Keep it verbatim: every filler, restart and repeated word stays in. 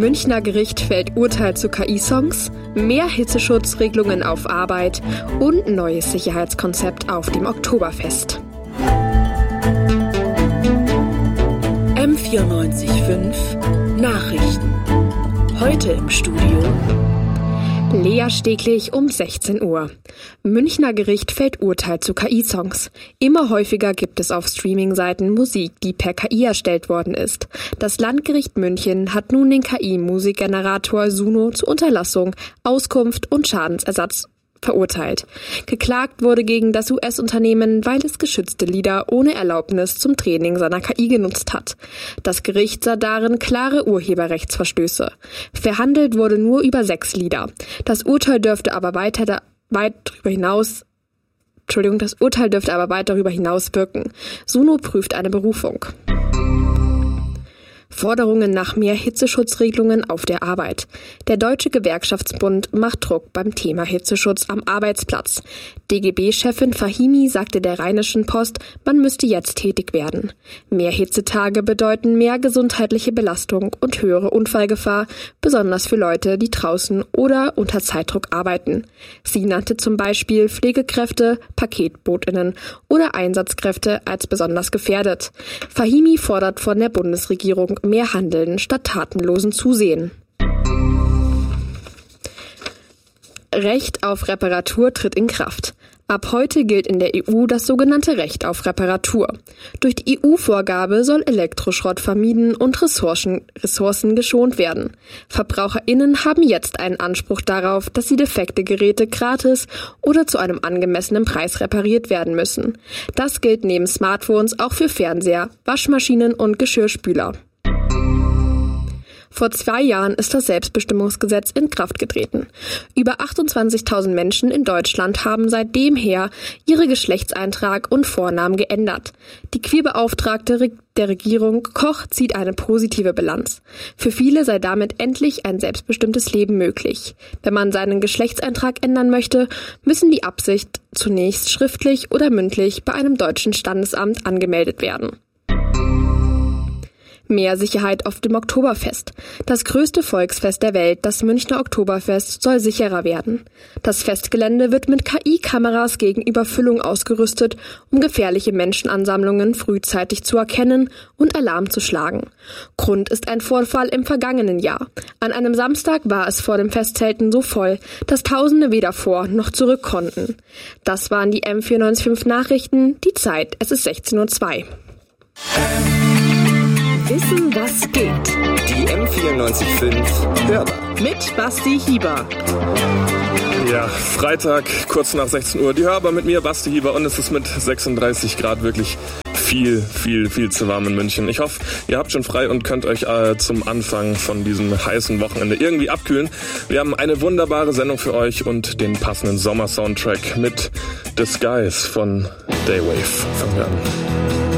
Münchner Gericht fällt Urteil zu K I-Songs, mehr Hitzeschutzregelungen auf Arbeit und neues Sicherheitskonzept auf dem Oktoberfest. M vierundneunzig Komma fünf Nachrichten. Heute im Studio Lea Steglich um sechzehn Uhr. Münchner Gericht fällt Urteil zu K I-Songs. Immer häufiger gibt es auf Streaming-Seiten Musik, die per K I erstellt worden ist. Das Landgericht München hat nun den K I-Musikgenerator Suno zu Unterlassung, Auskunft und Schadensersatz verurteilt. Geklagt wurde gegen das U S-Unternehmen, weil es geschützte Lieder ohne Erlaubnis zum Training seiner K I genutzt hat. Das Gericht sah darin klare Urheberrechtsverstöße. Verhandelt wurde nur über sechs Lieder. Das Urteil dürfte aber weiter da, weit darüber hinaus Entschuldigung, das Urteil dürfte aber weit darüber hinaus wirken. Suno prüft eine Berufung. Forderungen nach mehr Hitzeschutzregelungen auf der Arbeit. Der Deutsche Gewerkschaftsbund macht Druck beim Thema Hitzeschutz am Arbeitsplatz. D G B-Chefin Fahimi sagte der Rheinischen Post, man müsste jetzt tätig werden. Mehr Hitzetage bedeuten mehr gesundheitliche Belastung und höhere Unfallgefahr, besonders für Leute, die draußen oder unter Zeitdruck arbeiten. Sie nannte zum Beispiel Pflegekräfte, PaketbootInnen oder Einsatzkräfte als besonders gefährdet. Fahimi fordert von der Bundesregierung mehr Handeln statt tatenlosen Zusehen. Recht auf Reparatur tritt in Kraft. Ab heute gilt in der E U das sogenannte Recht auf Reparatur. Durch die E U-Vorgabe soll Elektroschrott vermieden und Ressourcen, Ressourcen geschont werden. VerbraucherInnen haben jetzt einen Anspruch darauf, dass sie defekte Geräte gratis oder zu einem angemessenen Preis repariert werden müssen. Das gilt neben Smartphones auch für Fernseher, Waschmaschinen und Geschirrspüler. Vor zwei Jahren ist das Selbstbestimmungsgesetz in Kraft getreten. Über achtundzwanzigtausend Menschen in Deutschland haben seitdem her ihre Geschlechtseintrag und Vornamen geändert. Die Queerbeauftragte der Regierung Koch zieht eine positive Bilanz. Für viele sei damit endlich ein selbstbestimmtes Leben möglich. Wenn man seinen Geschlechtseintrag ändern möchte, müssen die Absicht zunächst schriftlich oder mündlich bei einem deutschen Standesamt angemeldet werden. Mehr Sicherheit auf dem Oktoberfest. Das größte Volksfest der Welt, das Münchner Oktoberfest, soll sicherer werden. Das Festgelände wird mit K I-Kameras gegen Überfüllung ausgerüstet, um gefährliche Menschenansammlungen frühzeitig zu erkennen und Alarm zu schlagen. Grund ist ein Vorfall im vergangenen Jahr. An einem Samstag war es vor dem Festzelten so voll, dass Tausende weder vor noch zurück konnten. Das waren die M vierundneunzig Komma fünf Nachrichten. Die Zeit, es ist sechzehn Uhr zwei. Wissen, was geht. Die M vierundneunzig Komma fünf Hörbar. Mit Basti Hieber. Ja, Freitag, kurz nach sechzehn Uhr. Die Hörbar mit mir, Basti Hieber. Und es ist mit sechsunddreißig Grad wirklich viel, viel, viel zu warm in München. Ich hoffe, ihr habt schon frei und könnt euch äh, zum Anfang von diesem heißen Wochenende irgendwie abkühlen. Wir haben eine wunderbare Sendung für euch und den passenden Sommer-Soundtrack mit Disguise von Daywave. Fangen wir an.